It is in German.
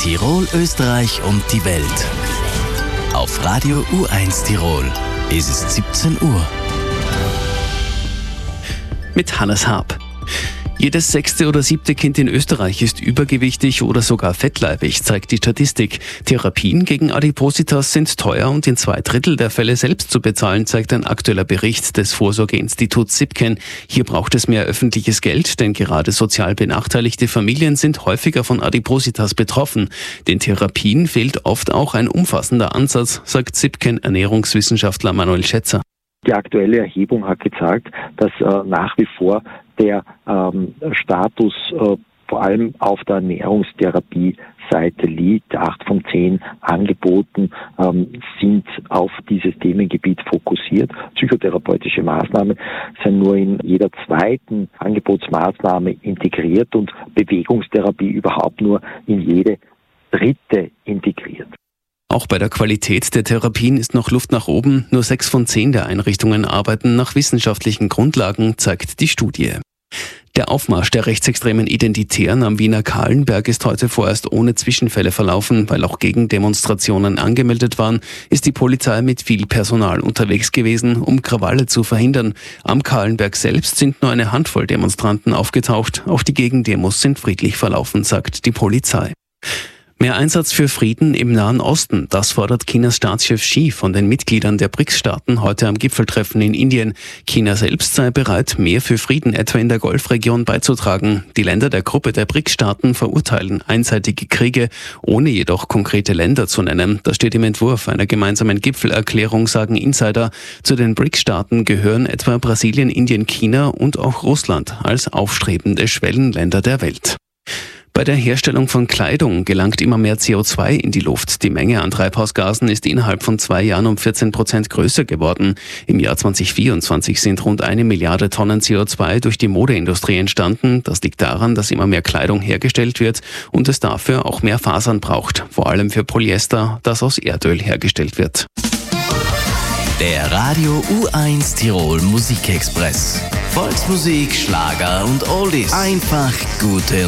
Tirol, Österreich und die Welt. Auf Radio U1 Tirol ist es 17 Uhr. Mit Hannes Haab. Jedes 6. oder 7. Kind in Österreich ist übergewichtig oder sogar fettleibig, zeigt die Statistik. Therapien gegen Adipositas sind teuer und in 2/3 der Fälle selbst zu bezahlen, zeigt ein aktueller Bericht des Vorsorgeinstituts SIPKEN. Hier braucht es mehr öffentliches Geld, denn gerade sozial benachteiligte Familien sind häufiger von Adipositas betroffen. Den Therapien fehlt oft auch ein umfassender Ansatz, sagt SIPKEN-Ernährungswissenschaftler Manuel Schätzer. Die aktuelle Erhebung hat gezeigt, dass nach wie vor der Status vor allem auf der Ernährungstherapie-Seite liegt. 8 von 10 Angeboten sind auf dieses Themengebiet fokussiert. Psychotherapeutische Maßnahmen sind nur in jeder 2. Angebotsmaßnahme integriert und Bewegungstherapie überhaupt nur in jede 3. integriert. Auch bei der Qualität der Therapien ist noch Luft nach oben. Nur 6 von 10 der Einrichtungen arbeiten nach wissenschaftlichen Grundlagen, zeigt die Studie. Der Aufmarsch der rechtsextremen Identitären am Wiener Kahlenberg ist heute vorerst ohne Zwischenfälle verlaufen. Weil auch Gegendemonstrationen angemeldet waren, ist die Polizei mit viel Personal unterwegs gewesen, um Krawalle zu verhindern. Am Kahlenberg selbst sind nur eine Handvoll Demonstranten aufgetaucht. Auch die Gegendemos sind friedlich verlaufen, sagt die Polizei. Mehr Einsatz für Frieden im Nahen Osten, das fordert Chinas Staatschef Xi von den Mitgliedern der BRICS-Staaten heute am Gipfeltreffen in Indien. China selbst sei bereit, mehr für Frieden etwa in der Golfregion beizutragen. Die Länder der Gruppe der BRICS-Staaten verurteilen einseitige Kriege, ohne jedoch konkrete Länder zu nennen. Das steht im Entwurf einer gemeinsamen Gipfelerklärung, sagen Insider. Zu den BRICS-Staaten gehören etwa Brasilien, Indien, China und auch Russland als aufstrebende Schwellenländer der Welt. Bei der Herstellung von Kleidung gelangt immer mehr CO2 in die Luft. Die Menge an Treibhausgasen ist innerhalb von 2 Jahren um 14% größer geworden. Im Jahr 2024 sind rund 1 Milliarde Tonnen CO2 durch die Modeindustrie entstanden. Das liegt daran, dass immer mehr Kleidung hergestellt wird und es dafür auch mehr Fasern braucht. Vor allem für Polyester, das aus Erdöl hergestellt wird. Der Radio U1 Tirol Musikexpress. Volksmusik, Schlager und Oldies. Einfach gute